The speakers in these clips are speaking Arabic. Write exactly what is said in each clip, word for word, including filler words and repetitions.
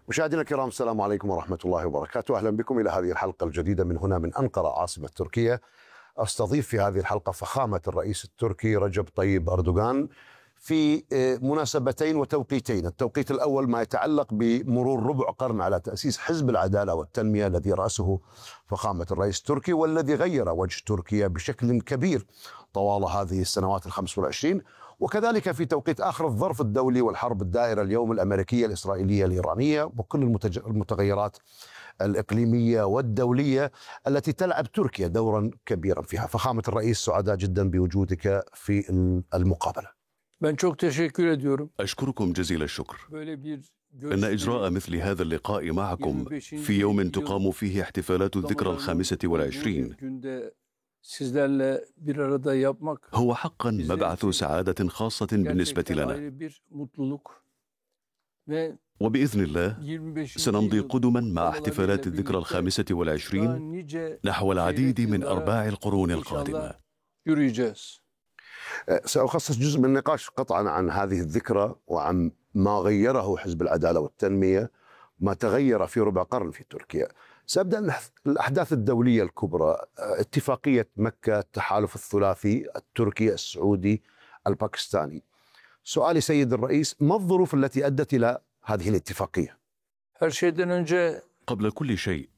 مشاهدينا الكرام، السلام عليكم ورحمة الله وبركاته. أهلا بكم إلى هذه الحلقة الجديدة من هنا من أنقرة عاصمة تركيا. أستضيف في هذه الحلقة فخامة الرئيس التركي رجب طيب أردوغان في مناسبتين وتوقيتين. التوقيت الأول ما يتعلق بمرور ربع قرن على تأسيس حزب العدالة والتنمية الذي رأسه فخامة الرئيس التركي، والذي غير وجه تركيا بشكل كبير طوال هذه السنوات الخمس والعشرين. وكذلك في توقيت آخر الظرف الدولي والحرب الدائرة اليوم الأمريكية الإسرائيلية الإيرانية وكل المتغيرات الإقليمية والدولية التي تلعب تركيا دورا كبيرا فيها. فخامة الرئيس، سعداء جدا بوجودك في المقابلة. Ben çok teşekkür ediyorum. أشكركم جزيل الشكر. Böyle bir إن إجراء مثل هذا اللقاء معكم في يوم تقام فيه احتفالات الذكرى الخامسة والعشرين günde sizlerle bir arada yapmak هو حقا مبعث سعادة خاصة بالنسبة gerçekten لنا، ayrı bir mutluluk ve وبإذن الله yirmi beşinci سنمضي yıl قدما مع olmalarıyla احتفالات الذكرى birlikte الخامسة daha والعشرين nice نحو العديد من yıllara أرباع القرون inşallah القادمة. yürüyeceğiz. سأخصص جزء من النقاش قطعا عن هذه الذكرى وعن ما غيره حزب العدالة والتنمية، ما تغير في ربع قرن في تركيا. سأبدأ من الأحداث الدولية الكبرى، اتفاقية مكة، التحالف الثلاثي التركي السعودي الباكستاني. سؤالي سيد الرئيس، ما الظروف التي أدت إلى هذه الاتفاقية؟ Her şeyden önce قبل كل شيء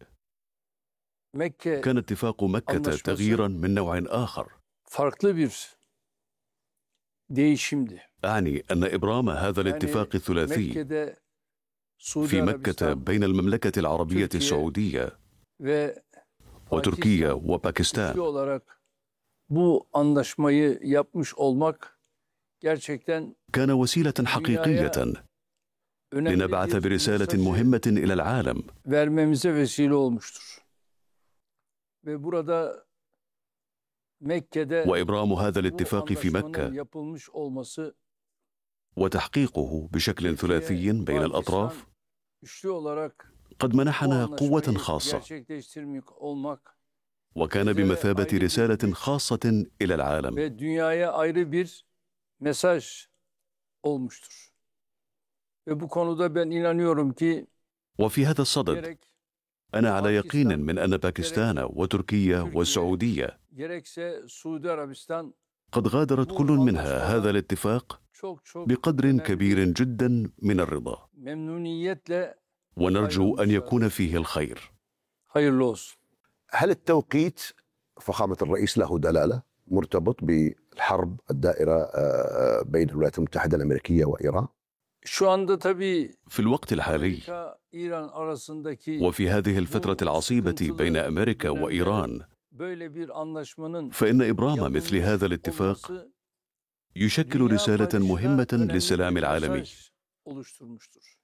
Mekke كان اتفاق مكة anlaşması تغييرا من نوع آخر. farklı bir değişimdi. أعني أن إبرام هذا الاتفاق Yani الثلاثي Mekke'de Suudi في مكة Arabistan بين المملكة العربية Türkiye السعودية ve وتركيا Pakistan وباكستان güçlü olarak bu anlaşmayı yapmış olmak gerçekten كان وسيلة حقيقية önemli لنبعث bir برسالة mesajı مهمة إلى العالم. vermemize vesile olmuştur. Ve burada Mekke'de وإبرام هذا bu الاتفاق في anlaşmanın مكة yapılmış olması وتحقيقه بشكل ثلاثي بين الأطراف güçlü olarak قد bu منحنا قوة anlaşmayı خاصة، gerçekleştirmek olmak وكان بمثابة رسالة خاصة إلى العالم ve dünyaya ayrı bir mesaj olmuştur. Ve bu konuda ben inanıyorum ki وفي هذا الصدد gerek أنا على يقين باكستان من أن باكستان وتركيا Türkiye والسعودية gerekse Suudi Arabistan قد غادرت bu كل منها هذا anlaşmadan الاتفاق çok çok بقدر önemli كبير bir جدا من الرضا، memnuniyetle ونرجو أن يكون ayrılmışlardır. فيه الخير. Hayırlı olsun. هل التوقيت فخامة الرئيس له دلالة مرتبط بالحرب الدائرة بين الولايات المتحدة الأمريكية وإيران؟ Şu anda tabii في الوقت الحالي Amerika-İran arasındaki وفي هذه الفترة bu العصيبة بين sıkıntılı أمريكا dönemde وإيران böyle bir anlaşmanın فإن إبرام مثل هذا yapılmış الاتفاق olması يشكل dünya رسالة barışına مهمة önemli للسلام bir العالمي. mesaj oluşturmuştur.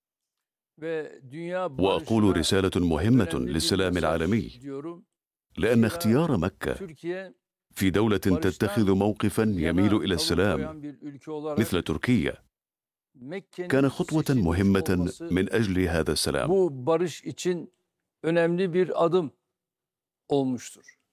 Ve dünya وأقول barışına رسالة مهمة önemli bir للسلام mesaj العالمي diyorum. لأن Zira اختيار مكة Türkiye في دولة تتخذ barıştan موقفا يميل yana إلى tavır السلام koyan bir ülke olarak مثل تركيا Mekke'nin كان خطوة seçilmiş مهمة olması من أجل هذا السلام. bu barış için önemli bir adım olmuştur.